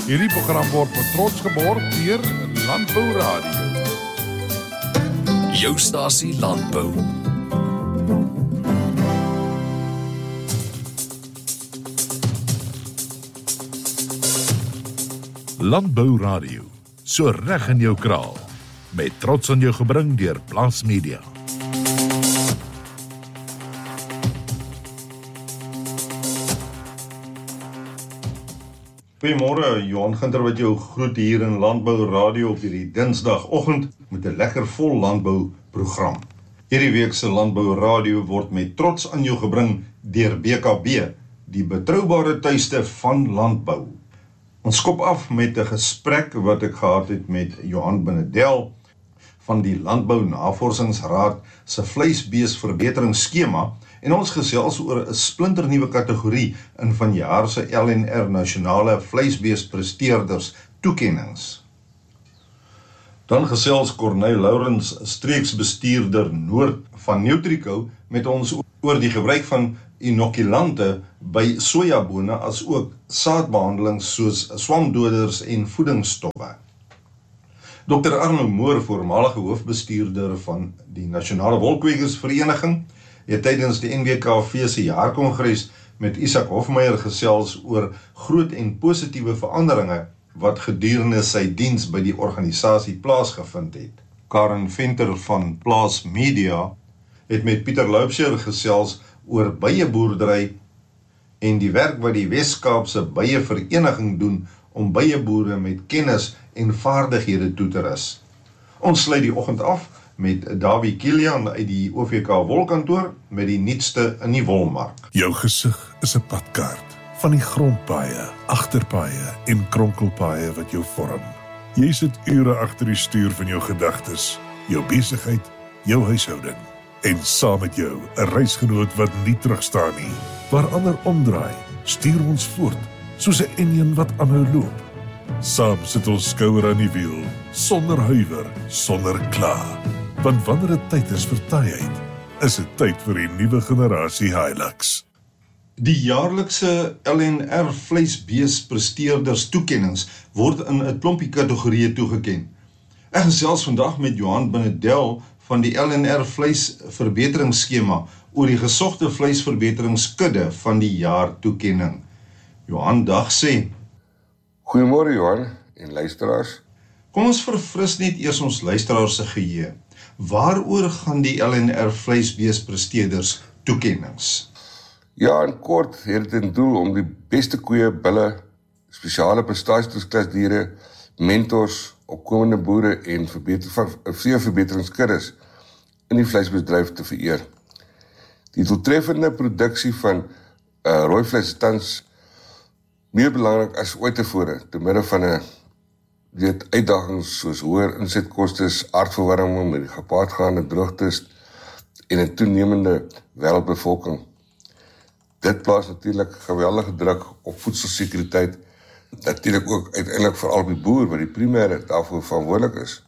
Hierdie program word met trots geborg deur Landbou Radio. Jou stasie Landbou. Landbou Radio, so reg in jou kraal. Met trots aan jou gebring deur Plaas Media. Goeiemôre, Johan Ginter wat jou groet hier in Landbou Radio op hierdie Dinsdagoggend met 'n lekker vol landbou program. Hierdie week se Landbou Radio word met trots aan jou gebring deur BKB, die betroubare tuiste van landbou. Ons skop af met 'n gesprek wat ek gehad het met Johan Benedel van die Landbou Navorsingsraad se vleisbeesverbeteringsskema en ons gesels oor 'n splinternuwe kategorie in vanjaar se LNR nasionale vleisbeespresteerders toekennings. Dan gesels Corneil Lourens, streeksbestuurder Noord van Nutrico, met ons oor die gebruik van inokulante by sojabone as ook saadbehandelings soos swamdoders en voedingsstowwe. Dr. Arno Moore, voormalige hoofbestuurder van die Nasionale Wolkwekersvereniging, het tydens die NWKV se jaarkongres met Isak Hofmeyer gesels oor groot en positiewe veranderinge wat gedurende sy diens by die organisasie plaasgevind het. Karen Venter van Plaas Media het met Pieter Loubser gesels oor beieboerdery en die werk wat die Wes-Kaapse Beievereniging doen om beieboere met kennis en vaardighede toe te rus. Ons sluit die oggend af met Davie Kilian uit die OVK wolkantoor met die nuutste in die wolmark. Jou gesig is 'n padkaart van die grondpaaie, agterpaaie en kronkelpaaie wat jou vorm. Jy sit ure agter die stuur van jou gedagtes, jou besigheid, jou huishouding en saam met jou 'n reisgenoot wat nie terugstaan nie. Waar ander omdraai, stuur ons voort soos 'n enjin wat aanhou loop. Saam sit ons skouer aan die wiel, sonder huiwer, sonder kla. Want wanneer dit tyd is vir taaiheid, is dit tyd vir die nuwe generasie Hilux. Die jaarlikse LNR vleisbeespresteerders toekennings word in 'n klompie kategorieë toegeken. Ek gesels vandag met Johan Benedel van die LNR vleisverbeteringsskema oor die gesogte vleisverbeteringskudde van die jaar toekenning. Johan, dag sê. Goeiemôre Johan en luisteraars. Kom ons verfris net eers ons luisteraars se geheue. Waaroor gaan die LNR vleisbeespresteerders toekennings? Ja, in kort het dit in doel om die beste koeie, bulle, spesiale prestasieklasdiere, mentors, opkomende boere en veeverbeteringskuddes in die vleisbedryf te vereer. Die doeltreffende produksie van rooi vleis is tans meer belangrik as ooit tevore, te midde van uitdagings soos hoër insetkostes, aardverwarming met die gepaardgaande droogtes en 'n toenemende wêreldbevolking. Dit plaas natuurlik geweldige druk op voedselsekuriteit, natuurlik ook uiteindelik veral op die boer wat die primêre daarvoor verantwoordelik is.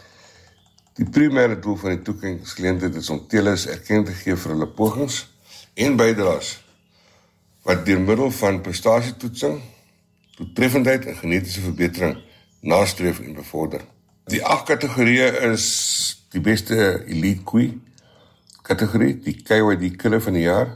Die primêre doel van die toekenningsgeleentheid is om teelers erkenning te gee vir hulle pogings en bydraes wat deur middel van prestasietoetsing, doeltreffendheid en genetiese verbetering nastreef en bevorder. Die 8 kategorieë is die beste elite koei kategorie, die KYD kudde van die jaar,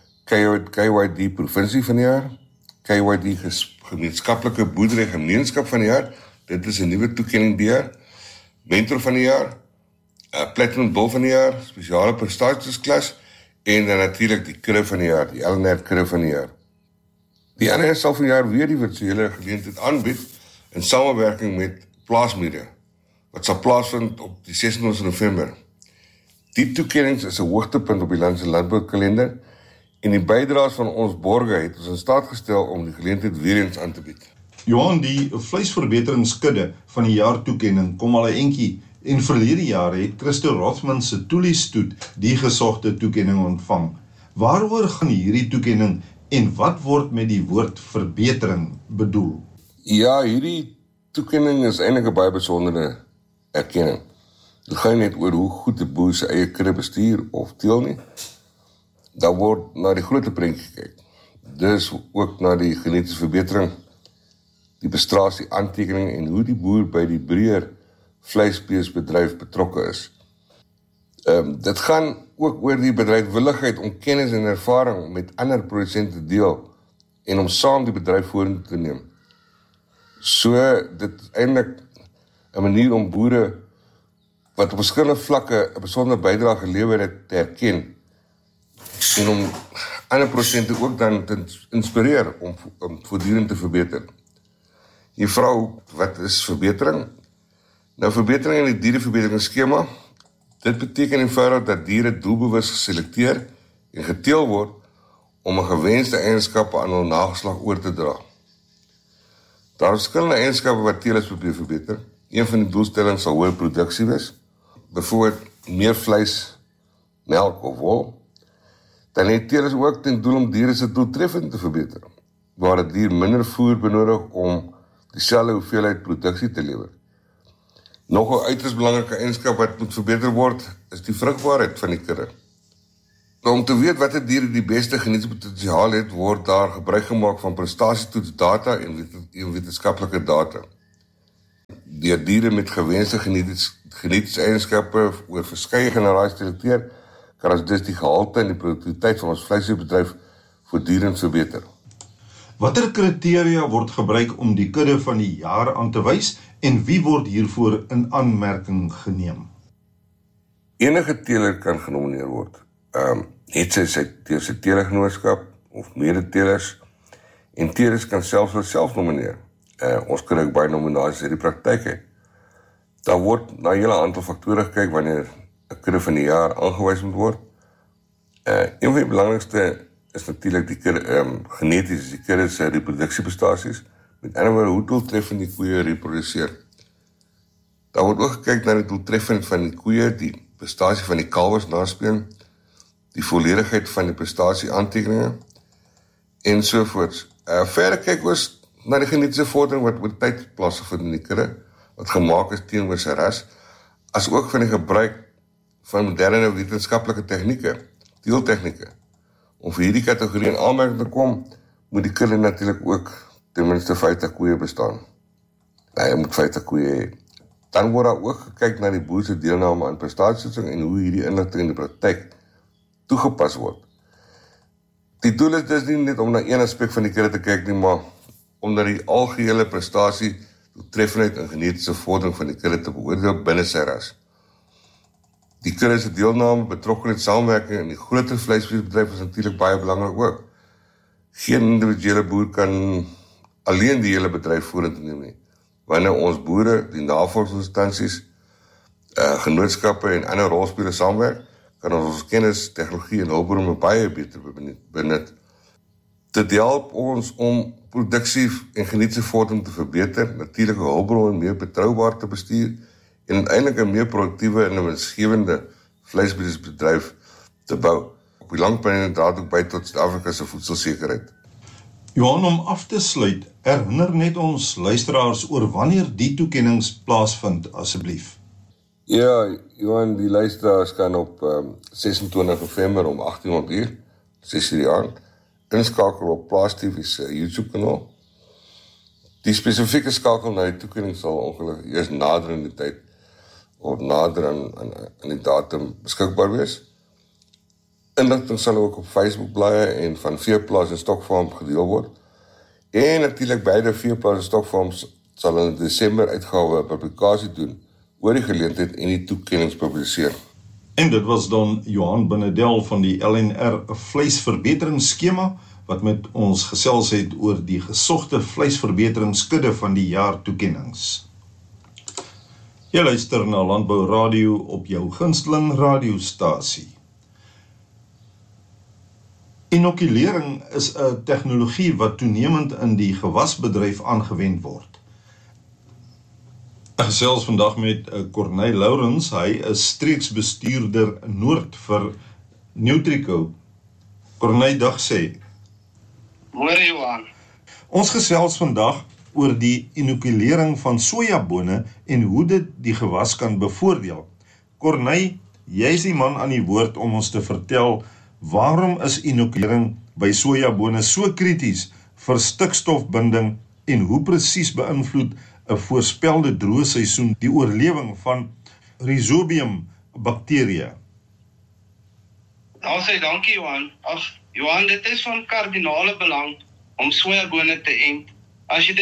KYD provinsie van die jaar, KYD gemeenskaplike boerdery gemeenskap van die jaar, dit is 'n nuwe toekenning die jaar, mentor van die jaar, platinum bull van die jaar, spesiale prestasiesklas en dan natuurlik die kudde van die jaar, die LNR kudde van die jaar. Die LNR sal vanjaar weer die virtuele geleentheid aanbied in samewerking met Plaas Media, wat sal plaasvind op die 26 November. Die toekennings is 'n hoogtepunt op die land se landboukalender en die bydraes van ons borge het ons in staat gestel om die geleentheid weer eens aan te bied. Johan, die vleisverbeteringskudde van die jaar toekenning kom al 'n entjie en verlede jaar het Christo Rothman se toeliestoet die gesogte toekenning ontvang. Waaroor gaan hierdie toekenning en wat word met die woord verbetering bedoel? Ja, hierdie toekenning is eintlik 'n baie besondere erkenning. Dit gaan net oor hoe goed die boer sy eie kudde bestuur of teel nie. Daar word na die groter prentjie gekyk. Dus ook na die genetiese verbetering die bestrasie aantekening en hoe die boer by die breër vleisbeesbedryf betrokke is. Dit gaan ook oor die bedryfwilligheid om kennis en ervaring met ander produsente te deel en om saam die bedryf vorentoe te neem. So, dit is eintlik 'n manier om boere wat op verskillende vlakke 'n besondere bydrae gelewer het te herken en om ander produsente ook dan te inspireer om voortdurend te verbeter. Die vrou, wat is verbetering? Nou, verbetering in die diereverbeteringsskema, dit beteken eenvoudig dat diere doelbewus geselekteer en geteel word om 'n gewenste eienskappe aan hul nageslag oor te dra. Daar is verskillende eienskappe wat teelers probeer verbeter. Een van die doelstellings sal hoër produksie wees, byvoorbeeld meer vleis, melk of wol. Dan het teelers ook ten doel om diere se doeltreffend te verbeter, waar 'n dier minder voer benodig om dieselfde hoeveelheid produksie te lewer. Nog 'n uiters belangrike eienskap wat moet verbeter word, is die vrugbaarheid van die kudde. Nou, om te weet watter diere die beste genetiese potensiaal het, word daar gebruik gemaak van prestasietoetsdata en wetenskaplike data. Deur diere met gewenste genetiese eienskappe oor verskeie generasies selekteer, kan ons dus die gehalte en die produktiwiteit van ons vleisbedryf voortdurend verbeter. Watter kriteria word gebruik om die kudde van die jaar aan te wys en wie word hiervoor in aanmerking geneem? Enige teeler kan genomineer word. Het sy teelergenootskap of medeteelers, en teelers kan self nomineer. Ons kry ook baie nominasies uit die praktyk uit. Daar word na 'n hele aantal faktore gekyk wanneer 'n kudde van die jaar aangewys moet word. Een van die belangrikste is natuurlik die kudde, geneties, die kudde se reproduksieprestasies. Met ander woorde, hoe doeltreffend die koeie reproduseer. Daar word ook gekyk na die doeltreffend van die koeie, die prestasie van die kalwers naspeen, die volledigheid van die prestasie aantekeninge, en sovoorts. Verder kyk ons na die genetiese vordering wat oor tyd plaasgevind in die kudde, wat gemaak is teenoor sy ras, as ook van die gebruik van moderne wetenskaplike tegnieke, teeltegnieke. Om vir hierdie kategorie in aanmerking te kom, moet die kudde natuurlik ook ten minste 50 koeie bestaan. Hy moet 50 koeie hê. Dan word daar ook gekyk na die boer se deelname aan prestasietoetsing en hoe hierdie inligting in die praktyk toegepas word. Die doel is dus nie net om na een aspek van die kudde te kyk nie, maar om na die algehele prestasie, doeltreffendheid en genetiese vordering van die kudde te beoordeel binne sy ras. Die kudde se deelname, betrokkenheid, samewerking en die groter vleisbeesbedryf is natuurlik baie belangrik ook. Geen individuele boer kan alleen die hele bedryf vorentoe neem nie. Wanneer ons boere, die navorsingsinstansies, genootskappe en ander rolspelers saamwerk, kan ons kennis, tegnologie en hulpbronne baie beter benut. Dit help ons om produksie en genetiese vordering te verbeter, natuurlike hulpbronne meer betroubaar te bestuur en uiteindelik 'n meer produktiewe en 'n winsgewende vleisbeesbedryf te bou. Op die lang termyn dra dit ook by tot Suid-Afrika se voedselsekerheid. Johan, om af te sluit, herinner net ons luisteraars oor wanneer die toekennings plaasvind, asseblief. Ja, Johan, die luisteraars kan op 26 November om 1800 uur, 6 uur die aand, inskakel op Plaas TV se YouTube kanaal. Die spesifieke skakel na die toekenning sal ongelukkig eers nader in die tyd of nader aan die datum beskikbaar wees. Inligting sal ook op Facebook blaaie en van Veeplaas en Stokfarm gedeel word. En natuurlik beide Veeplaas en Stokfarms sal in Desember uitgawe 'n publikasie doen oor die geleentheid en die toekennings publiseer. En dit was dan Johan Benedel van die LNR vleisverbeteringsskema wat met ons gesels het oor die gesogte vleisverbeteringskudde van die jaar toekennings. Jy luister na Landbou Radio op jou gunsteling radiostasie. Inokulering is 'n tegnologie wat toenemend in die gewasbedryf aangewend word. Ek gesels vandag met Corneille Lourens, hy is streeksbestuurder Noord vir Nutrico. Corneille, dag sê. Môre Johan. Ons gesels vandag oor die inokulering van sojabone en hoe dit die gewas kan bevoordeel. Corneille, jy is die man aan die woord om ons te vertel waarom is inokulering by sojabone so krities vir stikstofbinding en hoe presies beïnvloed 'n voorspelde droë seisoen die oorlewing van Rhizobium bakterieë? Nou sê dankie Johan. Ag, Johan, dit is van kardinale belang om sojabone te ent. As jy